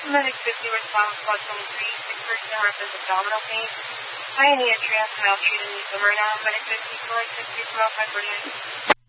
Medic 50 response plus 23. This person has abdominal pain. I need a transfer maltreated in Smyrna. Medic 50 460 548.